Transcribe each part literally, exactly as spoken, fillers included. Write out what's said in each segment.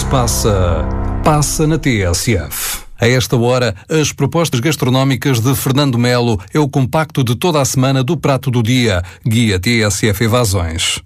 se passa, passa na T S F. A esta hora, as propostas gastronómicas de Fernando Melo é o compacto de toda a semana do Prato do Dia, guia T S F Evasões.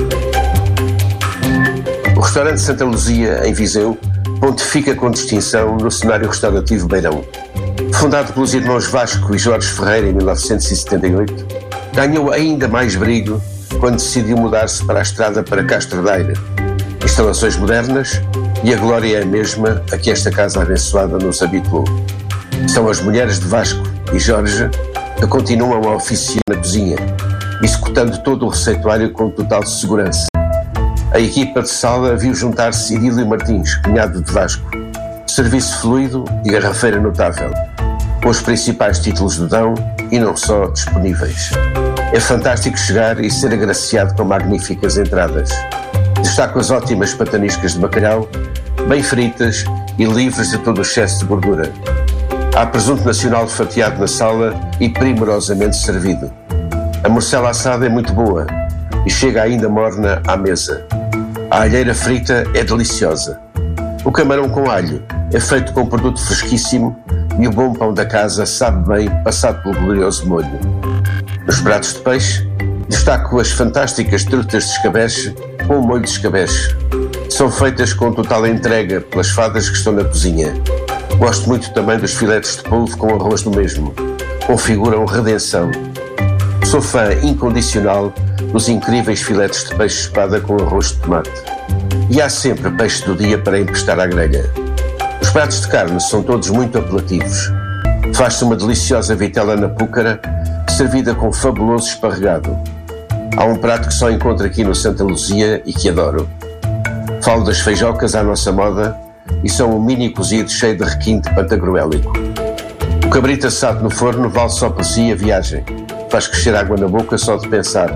O restaurante Santa Luzia, em Viseu, pontifica com distinção no cenário restaurativo Beirão. Fundado pelos irmãos Vasco e Jorge Ferreira em mil novecentos e setenta e oito, ganhou ainda mais brilho quando decidiu mudar-se para a estrada para Castro Daire. Instalações modernas e a glória é a mesma a que esta casa abençoada nos habituou. São as mulheres de Vasco e Jorge que continuam a oficiar na cozinha, executando todo o receituário com total segurança. A equipa de sala viu juntar-se Idílio Martins, cunhado de Vasco. Serviço fluido e garrafeira notável, com os principais títulos do Dão e não só disponíveis. É fantástico chegar e ser agraciado com magníficas entradas. Destaco as ótimas pataniscas de bacalhau, bem fritas e livres de todo o excesso de gordura. Há presunto nacional fatiado na sala e primorosamente servido. A morcela assada é muito boa e chega ainda morna à mesa. A alheira frita é deliciosa. O camarão com alho é feito com um produto fresquíssimo e o bom pão da casa sabe bem passado pelo glorioso molho. Nos pratos de peixe, destaco as fantásticas trutas de escabeche com o molho de escabeche. São feitas com total entrega pelas fadas que estão na cozinha. Gosto muito também dos filetes de polvo com arroz do mesmo. Configuram redenção. Sou fã incondicional dos incríveis filetes de peixe-espada com arroz de tomate. E há sempre peixe do dia para emprestar à grelha. Os pratos de carne são todos muito apelativos. Faz-se uma deliciosa vitela na púcara, servida com fabuloso esparregado. Há um prato que só encontro aqui no Santa Luzia e que adoro. Falo das feijocas à nossa moda e são um mini cozido cheio de requinte pantagruélico. O cabrito assado no forno vale só por si a viagem. Faz crescer água na boca só de pensar.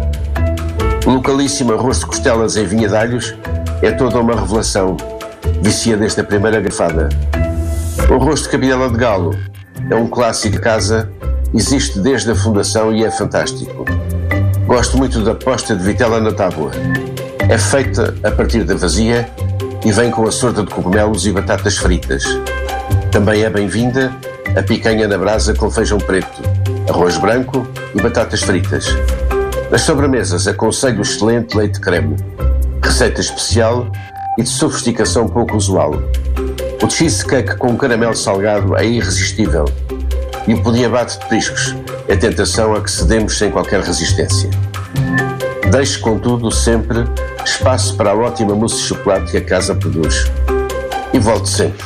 O localíssimo arroz de costelas em vinha de alhos é toda uma revelação. Vicia desde a primeira garfada. O arroz de cabidela de galo é um clássico de casa, existe desde a fundação e é fantástico. Gosto muito da posta de vitela na tábua. É feita a partir da vazia e vem com a sorda de cogumelos e batatas fritas. Também é bem-vinda a picanha na brasa com feijão preto, arroz branco e batatas fritas. Nas sobremesas aconselho o excelente leite creme, receita especial e de sofisticação pouco usual. O cheesecake com caramelo salgado é irresistível e o pudim abate de petiscos é tentação a que cedemos sem qualquer resistência. Deixe, contudo, sempre espaço para a ótima mousse de chocolate que a casa produz. E volte sempre.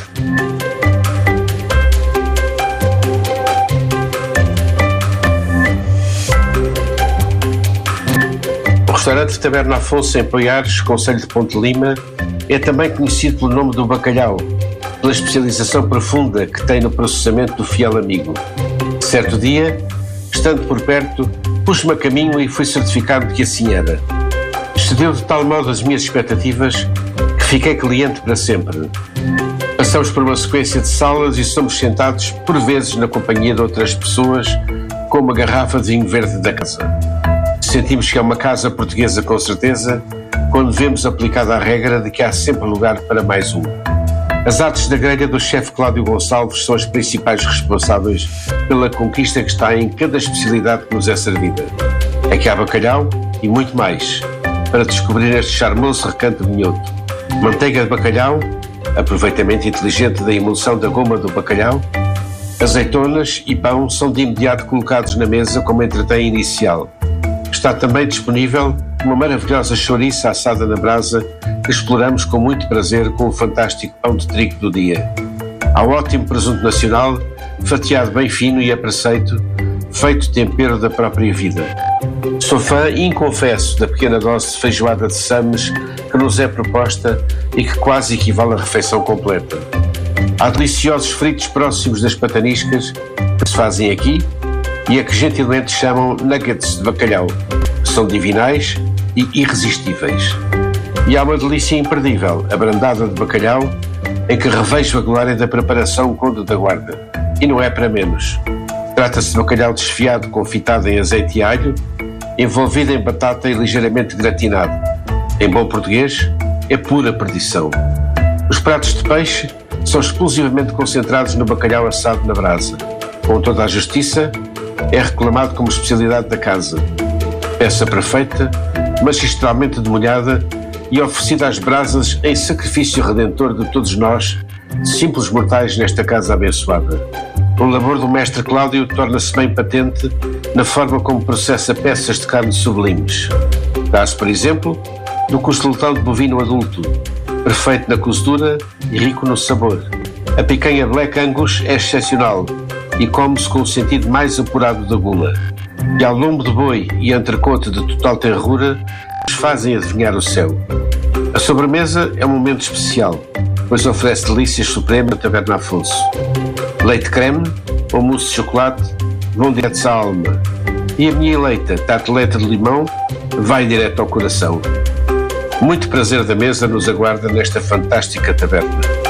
O restaurante Taberna Afonso em Poiares, concelho de Ponte Lima, é também conhecido pelo nome do bacalhau, pela especialização profunda que tem no processamento do fiel amigo. Certo dia, estando por perto, pus-me a caminho e fui certificado de que assim era. Excedeu de tal modo as minhas expectativas que fiquei cliente para sempre. Passamos por uma sequência de salas e somos sentados, por vezes, na companhia de outras pessoas, com uma garrafa de vinho verde da casa. Sentimos que é uma casa portuguesa com certeza, quando vemos aplicada a regra de que há sempre lugar para mais um. As artes da grelha do chefe Cláudio Gonçalves são as principais responsáveis pela conquista que está em cada especialidade que nos é servida. Aqui há bacalhau e muito mais, para descobrir este charmoso recanto minhoto. Manteiga de bacalhau, aproveitamento inteligente da emulsão da goma do bacalhau, azeitonas e pão são de imediato colocados na mesa como entretém inicial. Está também disponível uma maravilhosa chouriça assada na brasa que exploramos com muito prazer com o fantástico pão de trigo do dia. Há ótimo presunto nacional, fatiado bem fino e a preceito, feito tempero da própria vida. Sou fã e inconfesso da pequena dose de feijoada de sames que nos é proposta e que quase equivale à refeição completa. Há deliciosos fritos próximos das pataniscas que se fazem aqui e a que gentilmente chamam nuggets de bacalhau. São divinais e irresistíveis. E há uma delícia imperdível, a brandada de bacalhau, em que revejo a glória da preparação Conde da Guarda. E não é para menos. Trata-se de bacalhau desfiado, confitado em azeite e alho, envolvido em batata e ligeiramente gratinado. Em bom português, é pura perdição. O Os pratos de peixe são exclusivamente concentrados no bacalhau assado na brasa. Com toda a justiça, é reclamado como especialidade da casa. Peça perfeita, magistralmente demolhada e oferecida às brasas em sacrifício redentor de todos nós, simples mortais nesta casa abençoada. O labor do mestre Cláudio torna-se bem patente na forma como processa peças de carne sublimes. Dá-se, por exemplo, do costeletão de bovino adulto, perfeito na cozedura e rico no sabor. A picanha Black Angus é excepcional e come-se com o sentido mais apurado da gula. E ao lombo de boi e entrecote de total tenrura nos fazem adivinhar o céu. A sobremesa é um momento especial, pois oferece delícias supremas da Taberna Afonso. Leite creme ou mousse de chocolate vão direto à alma. E a minha eleita tarteleta de limão vai direto ao coração. Muito prazer da mesa nos aguarda nesta fantástica taberna.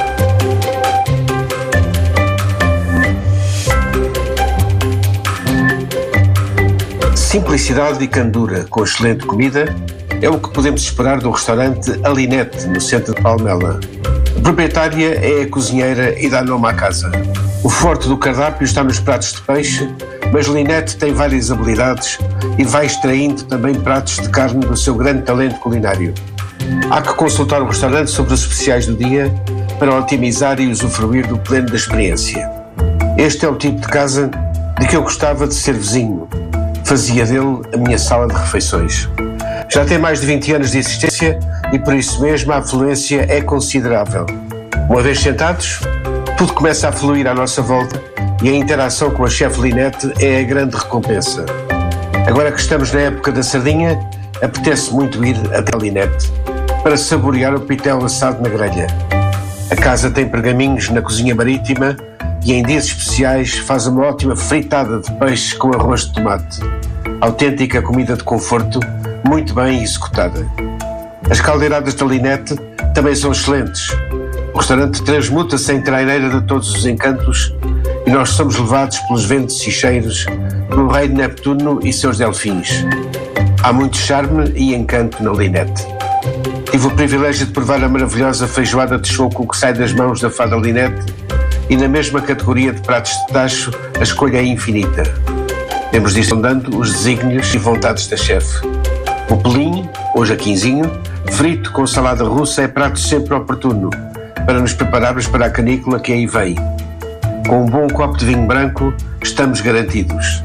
Simplicidade e candura com excelente comida é o que podemos esperar do restaurante Alinete, no centro de Palmela. A proprietária é a cozinheira e dá nome à casa. O forte do cardápio está nos pratos de peixe, mas Linete tem várias habilidades e vai extraindo também pratos de carne do seu grande talento culinário. Há que consultar o restaurante sobre os especiais do dia para otimizar e usufruir do pleno da experiência. Este é o tipo de casa de que eu gostava de ser vizinho. Fazia dele a minha sala de refeições. Já tem mais de vinte anos de existência e por isso mesmo a afluência é considerável. Uma vez sentados, tudo começa a fluir à nossa volta e a interação com a chefe Linete é a grande recompensa. Agora que estamos na época da sardinha, apetece muito ir até a Linete para saborear o pitel assado na grelha. A casa tem pergaminhos na cozinha marítima e em dias especiais faz uma ótima fritada de peixe com arroz de tomate. Autêntica comida de conforto, muito bem executada. As caldeiradas da Linete também são excelentes. O restaurante transmuta-se em traineira de todos os encantos e nós somos levados pelos ventos e cheiros do rei Neptuno e seus delfins. Há muito charme e encanto na Linete. Tive o privilégio de provar a maravilhosa feijoada de choco que sai das mãos da fada Linete e na mesma categoria de pratos de tacho a escolha é infinita. Temos disso andando os desígnios e vontades da chefe. O pelinho, hoje a quinzinho, frito com salada russa é prato sempre oportuno para nos prepararmos para a canícula que aí vem. Com um bom copo de vinho branco estamos garantidos.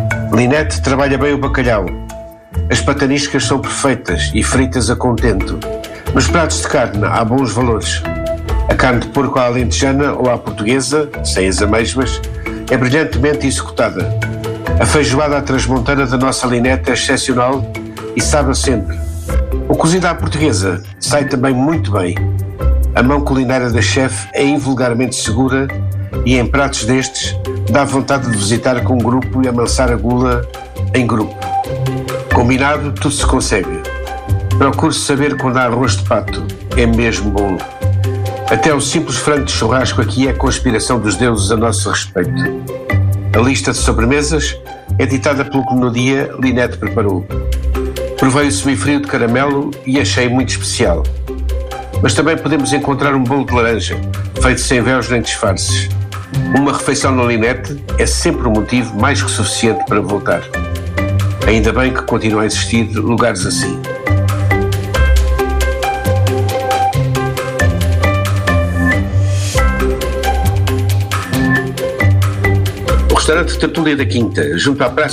Linete trabalha bem o bacalhau. As pataniscas são perfeitas e fritas a contento. Nos pratos de carne há bons valores. A carne de porco à alentejana ou à portuguesa, sem as amêijoas, é brilhantemente executada. A feijoada à transmontana da nossa Linete é excepcional e sabe sempre. O cozido à portuguesa sai também muito bem. A mão culinária da chefe é invulgarmente segura e em pratos destes dá vontade de visitar com um grupo e amansar a gula em grupo. Combinado, tudo se consegue. Procure saber quando há arroz de pato. É mesmo bom. Até o simples frango de churrasco aqui é conspiração dos deuses a nosso respeito. A lista de sobremesas é ditada pelo que no dia Linete preparou. Provei o semifrio de caramelo e achei muito especial. Mas também podemos encontrar um bolo de laranja, feito sem véus nem disfarces. Uma refeição na Linete é sempre um motivo mais que suficiente para voltar. Ainda bem que continuam a existir lugares assim. O restaurante Tertúlia da Quinta, junto à Praça